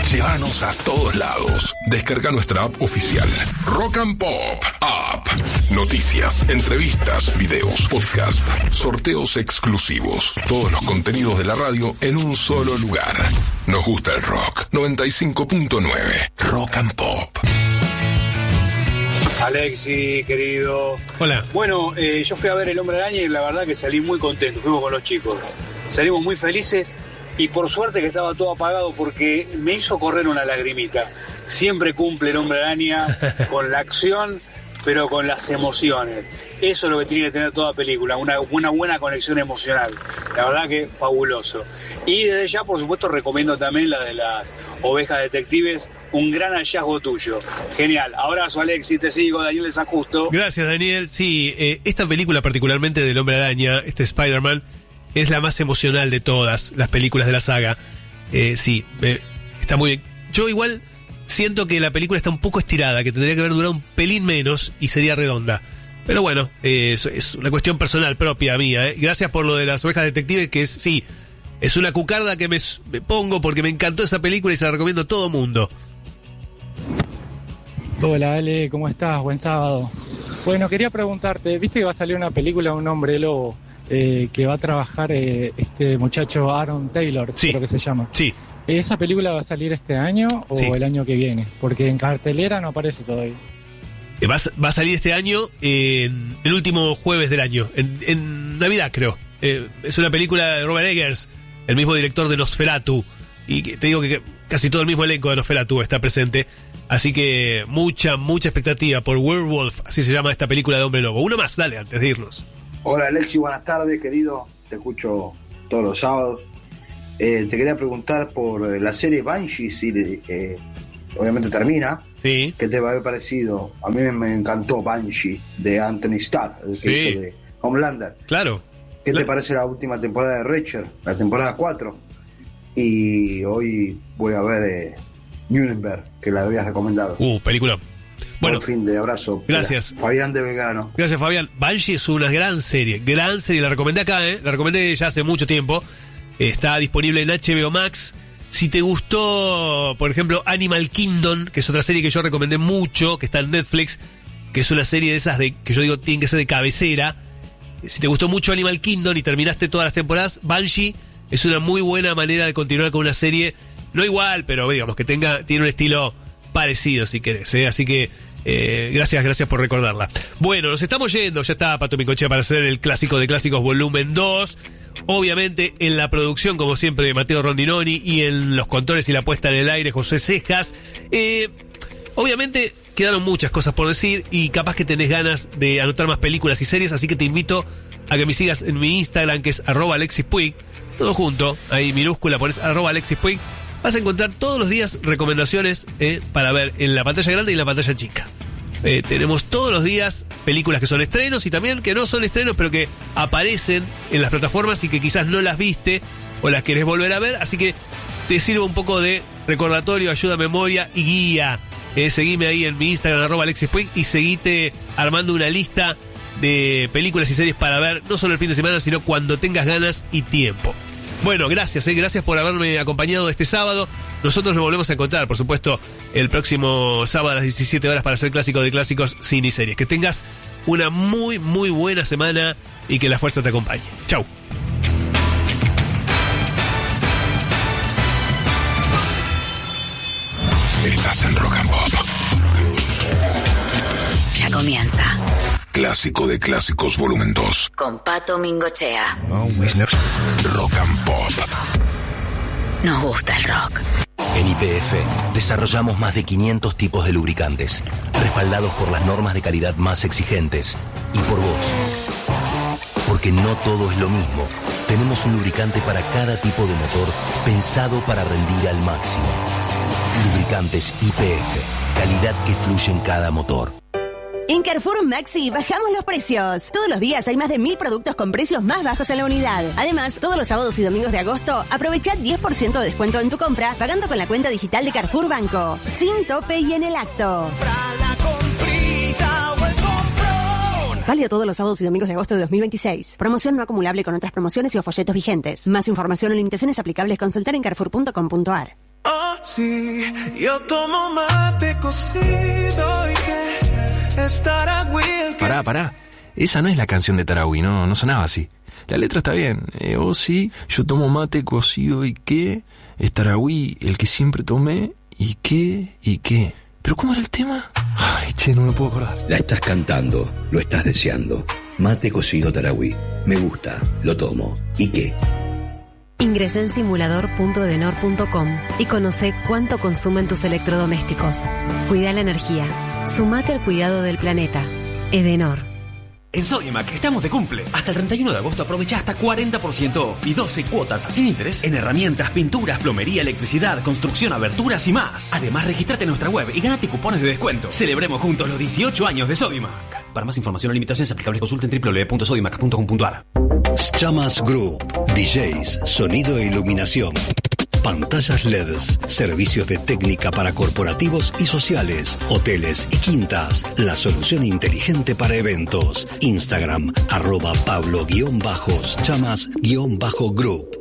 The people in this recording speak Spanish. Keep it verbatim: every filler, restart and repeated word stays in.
Llévanos a todos lados. Descarga nuestra app oficial. Rock and Pop App. Noticias, entrevistas, videos, podcast, sorteos exclusivos. Todos los contenidos de la radio en un solo lugar. Nos gusta el rock. noventa y cinco punto nueve. Rock and Pop. Alexi, querido. Hola. Bueno, eh, yo fui a ver El Hombre Araña y la verdad que salí muy contento. Fuimos con los chicos. Salimos muy felices y por suerte que estaba todo apagado porque me hizo correr una lagrimita. Siempre cumple El Hombre Araña con la acción, pero con las emociones. Eso es lo que tiene que tener toda película, una, una buena conexión emocional. La verdad que fabuloso. Y desde ya, por supuesto, recomiendo también la de las Ovejas Detectives, un gran hallazgo tuyo. Genial. Abrazo, Alexi, te sigo, Daniel de San Justo. Gracias, Daniel. Sí, eh, esta película particularmente del Hombre Araña, este Spider-Man, es la más emocional de todas las películas de la saga. Eh, sí, eh, está muy bien. Yo igual siento que la película está un poco estirada, que tendría que haber durado un pelín menos y sería redonda. Pero bueno, eh, es, es una cuestión personal propia mía. Eh. Gracias por lo de las Ovejas Detectives, que es, sí, es una cucarda que me, me pongo porque me encantó esa película y se la recomiendo a todo mundo. Hola Ale, ¿cómo estás? Buen sábado. Bueno, quería preguntarte, ¿viste que va a salir una película Un Hombre Lobo eh, que va a trabajar eh, este muchacho Aaron Taylor, sí, creo que se llama? Sí. ¿Esa película va a salir este año o sí. el año que viene? Porque en cartelera no aparece todavía. Va a, va a salir este año, eh, en el último jueves del año, en, en Navidad creo. Eh, es una película de Robert Eggers, el mismo director de Nosferatu. Y que, te digo que casi todo el mismo elenco de Nosferatu está presente. Así que mucha, mucha expectativa por Werewolf, así se llama esta película de Hombre Lobo. Uno más, dale, antes de irnos. Hola Alexi, buenas tardes, querido. Te escucho todos los sábados. Eh, te quería preguntar por la serie Banshee, si eh, obviamente termina. Sí. ¿Qué te va a haber parecido? A mí me encantó Banshee de Anthony Starr, el que sí. hizo de Homelander. Claro. ¿Qué La... te parece la última temporada de Reacher, la temporada cuatro? Y hoy voy a ver eh, Nuremberg, que la habías recomendado. Uh, película. Bueno, buen fin de abrazo. Gracias. Mira, Fabián de Vegano. Gracias, Fabián. Banshee es una gran serie, gran serie. La recomendé acá, ¿eh? La recomendé ya hace mucho tiempo. Está disponible en H B O Max. Si te gustó, por ejemplo, Animal Kingdom, que es otra serie que yo recomendé mucho, que está en Netflix, que es una serie de esas de que yo digo tienen que ser de cabecera. Si te gustó mucho Animal Kingdom y terminaste todas las temporadas, Banshee es una muy buena manera de continuar con una serie, no igual, pero digamos que tenga tiene un estilo parecido, si querés, ¿eh? Así que eh, gracias, gracias por recordarla. Bueno, nos estamos yendo, ya está Pato Micochea para hacer el clásico de clásicos volumen dos. Obviamente en la producción, como siempre, Mateo Rondinoni, y en los controles y la puesta en el aire, José Cejas. Eh, obviamente quedaron muchas cosas por decir y capaz que tenés ganas de anotar más películas y series, así que te invito a que me sigas en mi Instagram, que es arroba Alexis Puig, todo junto, ahí minúscula, pones arroba Alexis Puig. Vas a encontrar todos los días recomendaciones eh, para ver en la pantalla grande y en la pantalla chica. Eh, tenemos todos los días películas que son estrenos y también que no son estrenos, pero que aparecen en las plataformas y que quizás no las viste o las querés volver a ver, así que te sirve un poco de recordatorio, ayuda, memoria y guía. Eh, seguime ahí en mi Instagram, arroba Alexis Puig, y seguite armando una lista de películas y series para ver, no solo el fin de semana, sino cuando tengas ganas y tiempo. Bueno, gracias, eh, gracias por haberme acompañado este sábado. Nosotros nos volvemos a encontrar, por supuesto, el próximo sábado a las diecisiete horas para hacer clásico de clásicos, cine y series. Que tengas una muy, muy buena semana y que la fuerza te acompañe. Chau. Estás en Rock and Pop. Ya comienza. Clásico de clásicos volumen dos. Con Pato Mingochea. Rock and Pop. Nos gusta el rock. En Y P F desarrollamos más de quinientos tipos de lubricantes, respaldados por las normas de calidad más exigentes y por vos. Porque no todo es lo mismo. Tenemos un lubricante para cada tipo de motor pensado para rendir al máximo. Lubricantes Y P F, calidad que fluye en cada motor. En Carrefour Maxi bajamos los precios. Todos los días hay más de mil productos con precios más bajos en la unidad. Además, todos los sábados y domingos de agosto, aprovecha diez por ciento de descuento en tu compra pagando con la cuenta digital de Carrefour Banco. Sin tope y en el acto. Válido todos los sábados y domingos de agosto de dos mil veintiséis. Promoción no acumulable con otras promociones y o folletos vigentes. Más información o limitaciones aplicables consultar en carrefour punto com punto a r. Sí, yo tomo mate cocido y que es Taragüí el que... Pará, pará. Esa no es la canción de Taragüí, no, no sonaba así. La letra está bien. Eh, oh, sí, yo tomo mate cocido y qué. Es Taragüí el que siempre tomé y qué, y qué. ¿Pero cómo era el tema? Ay, che, no me puedo acordar. La estás cantando, lo estás deseando. Mate cocido Taragüí. Me gusta, lo tomo. ¿Y qué? Ingresá en simulador punto edenor punto com y conoce cuánto consumen tus electrodomésticos. Cuida la energía. Sumate al cuidado del planeta. Edenor. En Sodimac estamos de cumple. Hasta el treinta y uno de agosto aprovecha hasta cuarenta por ciento off y doce cuotas sin interés en herramientas, pinturas, plomería, electricidad, construcción, aberturas y más. Además, regístrate en nuestra web y gánate cupones de descuento. Celebremos juntos los dieciocho años de Sodimac. Para más información o limitaciones aplicables consulten doble u doble u doble u punto sodimac punto com punto a r. Chamas Group, D Js, sonido e iluminación. Pantallas L E Ds, servicios de técnica para corporativos y sociales, hoteles y quintas. La solución inteligente para eventos. Instagram, arroba Pablo-Chamas-Group.